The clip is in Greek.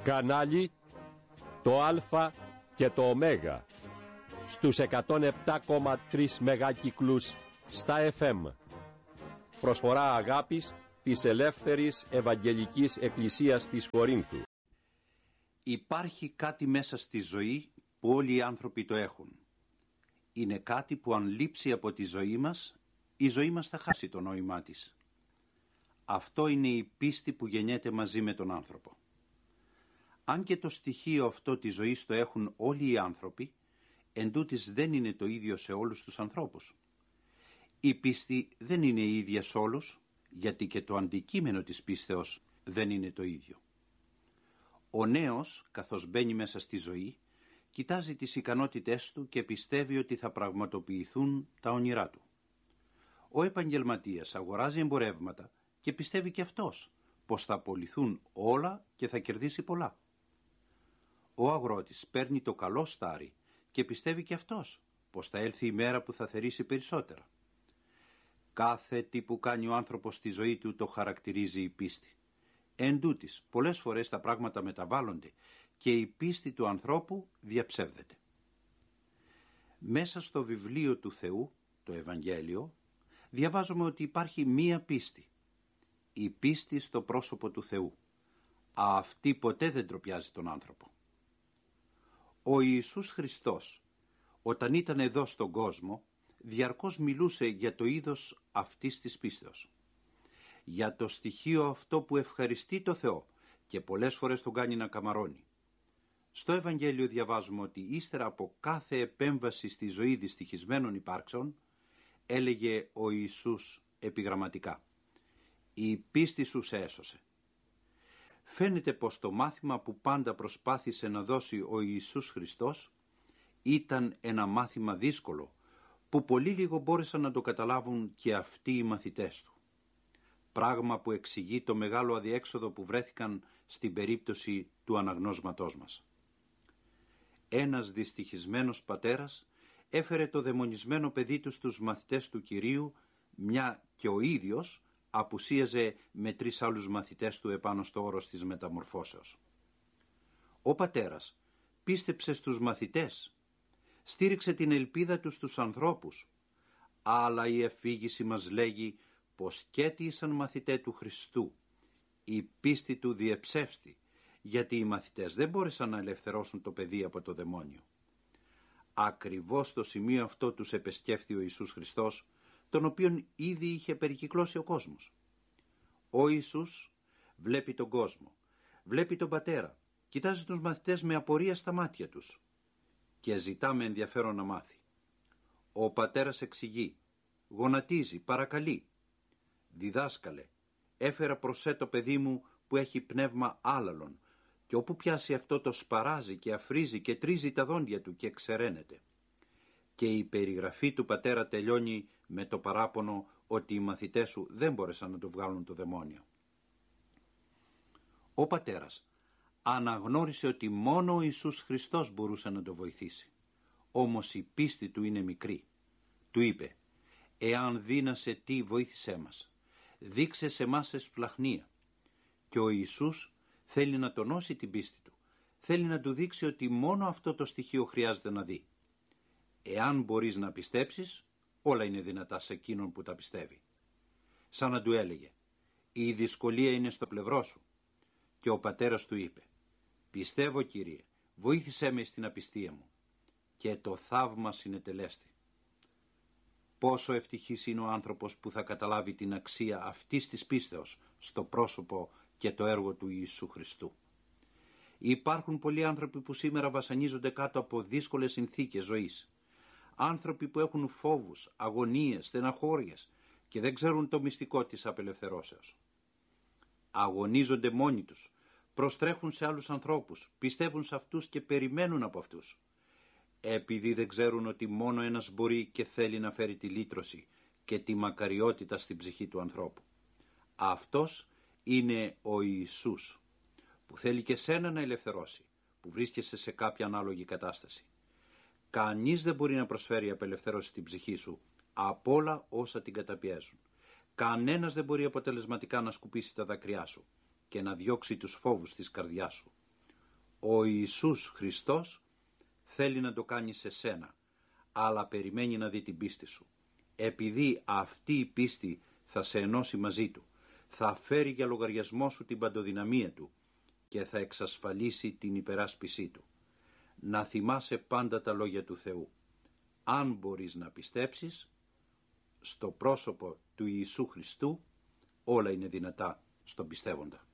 Κανάλι το Α και το Ω στους 107,3 μεγάκυκλους στα FM. Προσφορά αγάπης της Ελεύθερης Ευαγγελικής Εκκλησίας της Κορίνθου. Υπάρχει κάτι μέσα στη ζωή που όλοι οι άνθρωποι το έχουν. Είναι κάτι που αν λείψει από τη ζωή μας, η ζωή μας θα χάσει το νόημά της. Αυτό είναι η πίστη που γεννιέται μαζί με τον άνθρωπο. Αν και το στοιχείο αυτό της ζωής το έχουν όλοι οι άνθρωποι, εντούτοις δεν είναι το ίδιο σε όλους τους ανθρώπους. Η πίστη δεν είναι η ίδια σε όλους, γιατί και το αντικείμενο της πίστεως δεν είναι το ίδιο. Ο νέος, καθώς μπαίνει μέσα στη ζωή, κοιτάζει τις ικανότητές του και πιστεύει ότι θα πραγματοποιηθούν τα όνειρά του. Ο επαγγελματίας αγοράζει εμπορεύματα και πιστεύει και αυτός πως θα απολυθούν όλα και θα κερδίσει πολλά. Ο αγρότης παίρνει το καλό στάρι και πιστεύει και αυτός πως θα έλθει η μέρα που θα θερήσει περισσότερα. Κάθε τι που κάνει ο άνθρωπος στη ζωή του το χαρακτηρίζει η πίστη. Εν τούτοις, πολλές φορές τα πράγματα μεταβάλλονται και η πίστη του ανθρώπου διαψεύδεται. Μέσα στο βιβλίο του Θεού, το Ευαγγέλιο, διαβάζουμε ότι υπάρχει μία πίστη. Η πίστη στο πρόσωπο του Θεού. Αυτή ποτέ δεν ντροπιάζει τον άνθρωπο. Ο Ιησούς Χριστός, όταν ήταν εδώ στον κόσμο, διαρκώς μιλούσε για το είδος αυτής της πίστεως. Για το στοιχείο αυτό που ευχαριστεί το Θεό και πολλές φορές τον κάνει να καμαρώνει. Στο Ευαγγέλιο διαβάζουμε ότι ύστερα από κάθε επέμβαση στη ζωή δυστυχισμένων υπάρξεων, έλεγε ο Ιησούς επιγραμματικά: «Η πίστη σου σε έσωσε». Φαίνεται πως το μάθημα που πάντα προσπάθησε να δώσει ο Ιησούς Χριστός ήταν ένα μάθημα δύσκολο, που πολύ λίγο μπόρεσαν να το καταλάβουν και αυτοί οι μαθητές του. Πράγμα που εξηγεί το μεγάλο αδιέξοδο που βρέθηκαν στην περίπτωση του αναγνώσματός μας. Ένας δυστυχισμένος πατέρας έφερε το δαιμονισμένο παιδί του στους μαθητές του Κυρίου, μια και ο ίδιος απουσίαζε με 3 άλλους μαθητές του επάνω στο όρος της μεταμορφώσεως. Ο πατέρας πίστεψε στους μαθητές, στήριξε την ελπίδα του στους ανθρώπους, αλλά η αφήγηση μας λέγει πως κι ήσαν μαθητέ του Χριστού. Η πίστη του διεψεύστη, γιατί οι μαθητές δεν μπόρεσαν να ελευθερώσουν το παιδί από το δαιμόνιο. Ακριβώς στο σημείο αυτό τους επεσκέφθη ο Ιησούς Χριστός, τον οποίον ήδη είχε περικυκλώσει ο κόσμος. Ο Ιησούς βλέπει τον κόσμο, βλέπει τον πατέρα, κοιτάζει τους μαθητές με απορία στα μάτια τους και ζητά με ενδιαφέρον να μάθει. Ο πατέρας εξηγεί, γονατίζει, παρακαλεί: «Διδάσκαλε, έφερα προσέ το παιδί μου που έχει πνεύμα άλαλον, και όπου πιάσει αυτό το σπαράζει και αφρίζει και τρίζει τα δόντια του και ξεραίνεται». Και η περιγραφή του πατέρα τελειώνει με το παράπονο ότι οι μαθητές σου δεν μπόρεσαν να του βγάλουν το δαιμόνιο. Ο πατέρας αναγνώρισε ότι μόνο ο Ιησούς Χριστός μπορούσε να το βοηθήσει. Όμως η πίστη του είναι μικρή. Του είπε: «Εάν δύνασε τι, βοήθησέ μας. Δείξε σε μας εσπλαχνία». Και ο Ιησούς θέλει να τονώσει την πίστη του. Θέλει να του δείξει ότι μόνο αυτό το στοιχείο χρειάζεται να δει. Εάν μπορείς να πιστέψεις, όλα είναι δυνατά σε εκείνον που τα πιστεύει. Σαν να του έλεγε: «Η δυσκολία είναι στο πλευρό σου». Και ο πατέρας του είπε: «Πιστεύω, Κύριε, βοήθησέ με στην απιστία μου». Και το θαύμα συνετελέστη. Πόσο ευτυχής είναι ο άνθρωπος που θα καταλάβει την αξία αυτής της πίστεως στο πρόσωπο και το έργο του Ιησού Χριστού. Υπάρχουν πολλοί άνθρωποι που σήμερα βασανίζονται κάτω από δύσκολες συνθήκες ζωής. Άνθρωποι που έχουν φόβους, αγωνίες, στεναχώριες και δεν ξέρουν το μυστικό της απελευθερώσεως. Αγωνίζονται μόνοι τους, προστρέχουν σε άλλους ανθρώπους, πιστεύουν σε αυτούς και περιμένουν από αυτούς. Επειδή δεν ξέρουν ότι μόνο ένας μπορεί και θέλει να φέρει τη λύτρωση και τη μακαριότητα στην ψυχή του ανθρώπου. Αυτός είναι ο Ιησούς, που θέλει και σένα να ελευθερώσει, που βρίσκεσαι σε κάποια ανάλογη κατάσταση. Κανείς δεν μπορεί να προσφέρει απελευθέρωση στην ψυχή σου από όλα όσα την καταπιέζουν. Κανένας δεν μπορεί αποτελεσματικά να σκουπίσει τα δάκρυά σου και να διώξει τους φόβους της καρδιάς σου. Ο Ιησούς Χριστός θέλει να το κάνει σε σένα, αλλά περιμένει να δει την πίστη σου. Επειδή αυτή η πίστη θα σε ενώσει μαζί του, θα φέρει για λογαριασμό σου την παντοδυναμία του και θα εξασφαλίσει την υπεράσπισή του. Να θυμάσαι πάντα τα λόγια του Θεού. Αν μπορείς να πιστέψεις, στο πρόσωπο του Ιησού Χριστού όλα είναι δυνατά στον πιστεύοντα.